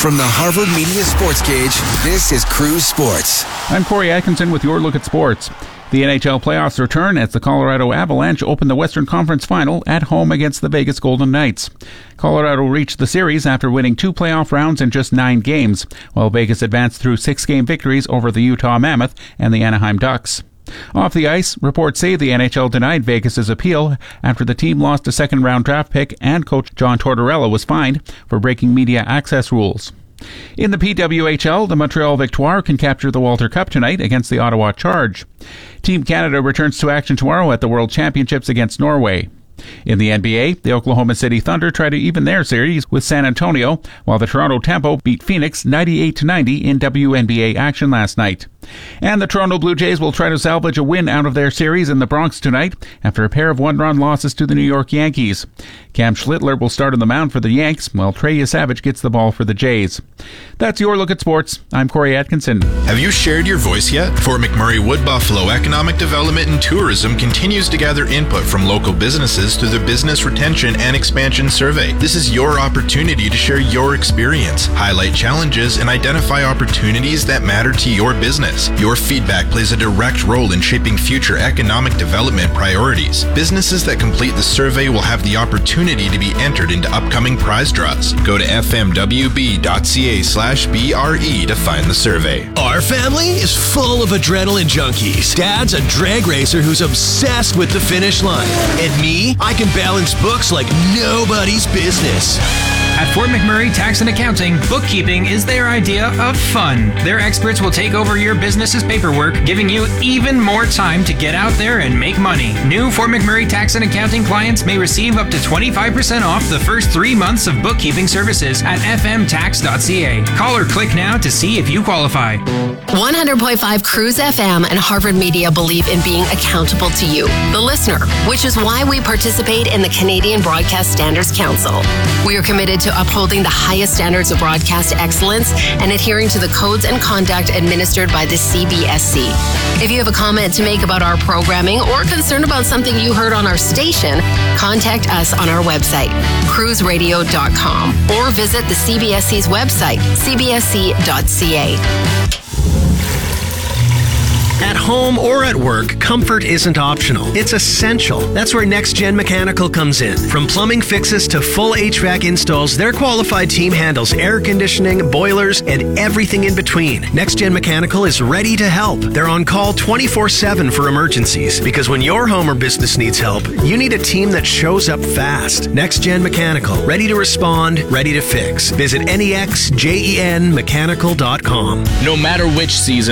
From the Harvard Media Sports Cage, this is Cruise Sports. I'm Corey Atkinson with your look at sports. The NHL playoffs return as the Colorado Avalanche open the Western Conference Final at home against the Vegas Golden Knights. Colorado reached the series after winning 2 playoff rounds in just 9 games, while Vegas advanced through 6-game victories over the Utah Mammoth and the Anaheim Ducks. Off the ice, reports say the NHL denied Vegas' appeal after the team lost a second-round draft pick and coach John Tortorella was fined for breaking media access rules. In the PWHL, the Montreal Victoire can capture the Walter Cup tonight against the Ottawa Charge. Team Canada returns to action tomorrow at the World Championships against Norway. In the NBA, the Oklahoma City Thunder try to even their series with San Antonio, while the Toronto Tempo beat Phoenix 98-90 in WNBA action last night. And the Toronto Blue Jays will try to salvage a win out of their series in the Bronx tonight after a pair of one-run losses to the New York Yankees. Cam Schlittler will start on the mound for the Yanks, while Trey Yesavage gets the ball for the Jays. That's your look at sports. I'm Corey Atkinson. Have you shared your voice yet? Fort McMurray Wood Buffalo Economic Development and Tourism continues to gather input from local businesses through the Business Retention and Expansion Survey. This is your opportunity to share your experience, highlight challenges, and identify opportunities that matter to your business. Your feedback plays a direct role in shaping future economic development priorities. Businesses that complete the survey will have the opportunity to be entered into upcoming prize draws. Go to fmwb.ca/BRE to find the survey. Our family is full of adrenaline junkies. Dad's a drag racer who's obsessed with the finish line. And me, I can balance books like nobody's business. At Fort McMurray Tax and Accounting, bookkeeping is their idea of fun. Their experts will take over your business's paperwork, giving you even more time to get out there and make money. New Fort McMurray Tax and Accounting clients may receive up to 25% off the first 3 months of bookkeeping services at fmtax.ca. Call or click now to see if you qualify. 100.5 Cruise FM and Harvard Media believe in being accountable to you, the listener, which is why we participate in the Canadian Broadcast Standards Council. We are committed to upholding the highest standards of broadcast excellence and adhering to the codes and conduct administered by the CBSC. If you have a comment to make about our programming or concern about something you heard on our station, contact us on our website, cruiseradio.com, or visit the CBSC's website, cbsc.ca. At home or at work, comfort isn't optional. It's essential. That's where Next Gen Mechanical comes in. From plumbing fixes to full HVAC installs, their qualified team handles air conditioning, boilers, and everything in between. Next Gen Mechanical is ready to help. They're on call 24/7 for emergencies. Because when your home or business needs help, you need a team that shows up fast. Next Gen Mechanical. Ready to respond, ready to fix. Visit nexgenmechanical.com. No matter which season